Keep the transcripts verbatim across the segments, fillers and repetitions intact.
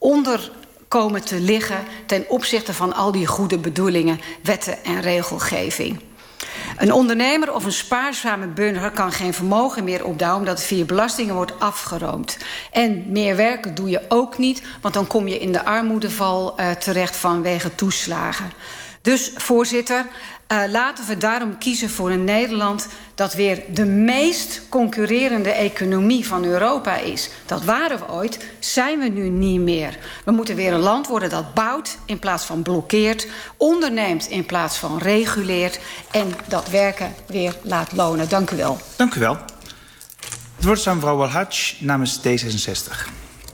onder komen te liggen ten opzichte van al die goede bedoelingen, wetten en regelgeving. Een ondernemer of een spaarzame burger kan geen vermogen meer opbouwen omdat het via belastingen wordt afgeroomd. En meer werken doe je ook niet, want dan kom je in de armoedeval uh, terecht vanwege toeslagen. Dus voorzitter, uh, laten we daarom kiezen voor een Nederland dat weer de meest concurrerende economie van Europa is. Dat waren we ooit, zijn we nu niet meer. We moeten weer een land worden dat bouwt in plaats van blokkeert, onderneemt in plaats van reguleert en dat werken weer laat lonen. Dank u wel. Dank u wel. Het woord is aan mevrouw Walhacz namens D zesenzestig.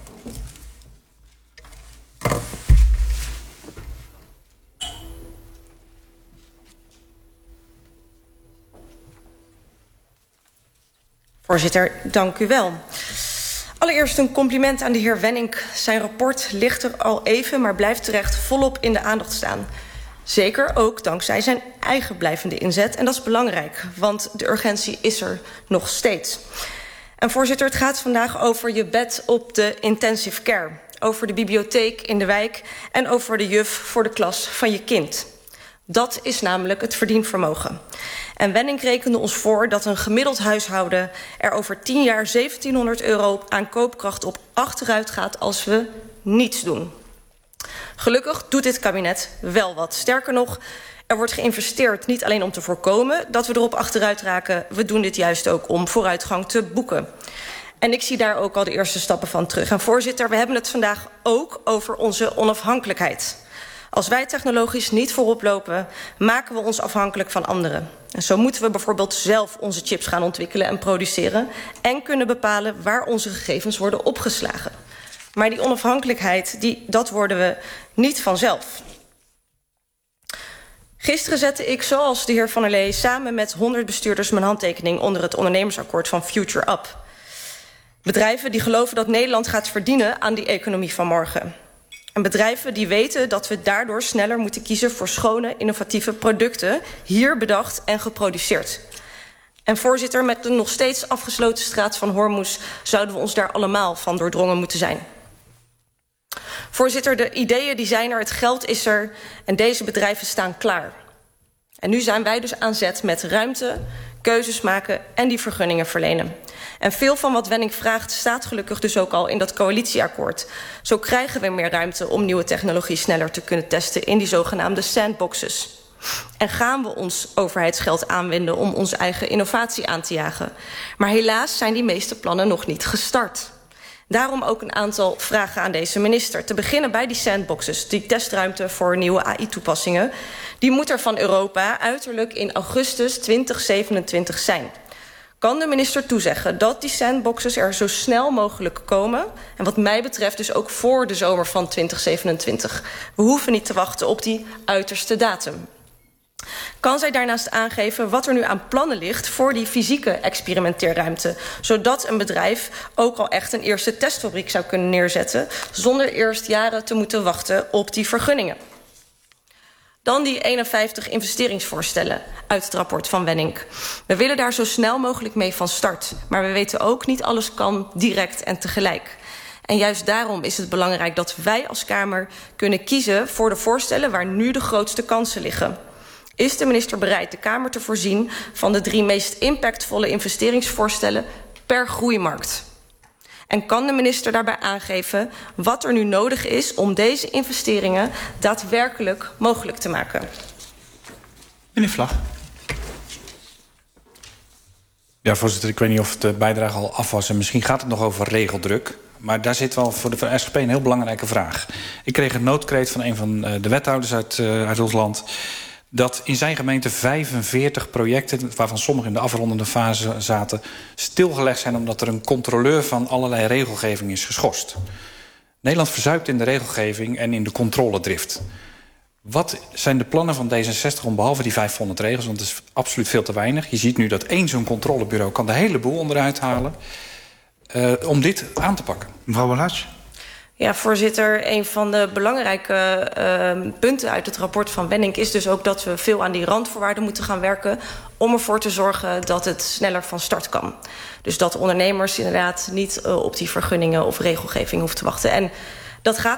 Voorzitter, dank u wel. Allereerst een compliment aan de heer Wenninck. Zijn rapport ligt er al even, maar blijft terecht volop in de aandacht staan. Zeker ook dankzij zijn eigen blijvende inzet. En dat is belangrijk, want de urgentie is er nog steeds. En voorzitter, het gaat vandaag over je bed op de intensive care. Over de bibliotheek in de wijk en over de juf voor de klas van je kind. Dat is namelijk het verdienvermogen. En Wenninck rekende ons voor dat een gemiddeld huishouden er over tien jaar zeventienhonderd euro aan koopkracht op achteruit gaat als we niets doen. Gelukkig doet dit kabinet wel wat. Sterker nog, er wordt geïnvesteerd niet alleen om te voorkomen dat we erop achteruit raken. We doen dit juist ook om vooruitgang te boeken. En ik zie daar ook al de eerste stappen van terug. En voorzitter, we hebben het vandaag ook over onze onafhankelijkheid. Als wij technologisch niet voorop lopen, maken we ons afhankelijk van anderen. En zo moeten we bijvoorbeeld zelf onze chips gaan ontwikkelen en produceren en kunnen bepalen waar onze gegevens worden opgeslagen. Maar die onafhankelijkheid, die, dat worden we niet vanzelf. Gisteren zette ik, zoals de heer Van der Lee, samen met honderd bestuurders mijn handtekening onder het ondernemersakkoord van Future Up. Bedrijven die geloven dat Nederland gaat verdienen aan die economie van morgen. En bedrijven die weten dat we daardoor sneller moeten kiezen voor schone, innovatieve producten, hier bedacht en geproduceerd. En voorzitter, met de nog steeds afgesloten straat van Hormuz zouden we ons daar allemaal van doordrongen moeten zijn. Voorzitter, de ideeën die zijn er, het geld is er en deze bedrijven staan klaar. En nu zijn wij dus aan zet met ruimte, keuzes maken en die vergunningen verlenen. En veel van wat Wenninck vraagt staat gelukkig dus ook al in dat coalitieakkoord. Zo krijgen we meer ruimte om nieuwe technologie sneller te kunnen testen in die zogenaamde sandboxes. En gaan we ons overheidsgeld aanwenden om onze eigen innovatie aan te jagen. Maar helaas zijn die meeste plannen nog niet gestart. Daarom ook een aantal vragen aan deze minister. Te beginnen bij die sandboxes, die testruimte voor nieuwe A I-toepassingen. Die moet er van Europa uiterlijk in augustus twintig zevenentwintig zijn. Kan de minister toezeggen dat die sandboxes er zo snel mogelijk komen? En wat mij betreft dus ook voor de zomer van twintig zevenentwintig. We hoeven niet te wachten op die uiterste datum. Kan zij daarnaast aangeven wat er nu aan plannen ligt voor die fysieke experimenteerruimte, zodat een bedrijf ook al echt een eerste testfabriek zou kunnen neerzetten, zonder eerst jaren te moeten wachten op die vergunningen? Dan die eenenvijftig investeringsvoorstellen uit het rapport van Wenninck. We willen daar zo snel mogelijk mee van start. Maar we weten ook, niet alles kan direct en tegelijk. En juist daarom is het belangrijk dat wij als Kamer kunnen kiezen voor de voorstellen waar nu de grootste kansen liggen. Is de minister bereid de Kamer te voorzien van de drie meest impactvolle investeringsvoorstellen per groeimarkt? En kan de minister daarbij aangeven wat er nu nodig is om deze investeringen daadwerkelijk mogelijk te maken? Meneer Vlag. Ja, voorzitter, ik weet niet of de bijdrage al af was en misschien gaat het nog over regeldruk. Maar daar zit wel voor de S G P een heel belangrijke vraag. Ik kreeg een noodkreet van een van de wethouders uit, uh, uit ons land, dat in zijn gemeente vijfenveertig projecten, waarvan sommige in de afrondende fase zaten, stilgelegd zijn omdat er een controleur van allerlei regelgeving is geschorst. Nederland verzuipt in de regelgeving en in de controledrift. Wat zijn de plannen van D zesenzestig om behalve die vijfhonderd regels, want dat is absoluut veel te weinig. Je ziet nu dat één zo'n controlebureau kan de hele boel onderuit halen, uh, om dit aan te pakken. Mevrouw Walhacz. Ja, voorzitter, een van de belangrijke uh, punten uit het rapport van Wenninck is dus ook dat we veel aan die randvoorwaarden moeten gaan werken om ervoor te zorgen dat het sneller van start kan. Dus dat ondernemers inderdaad niet uh, op die vergunningen of regelgeving hoeven te wachten. En dat gaat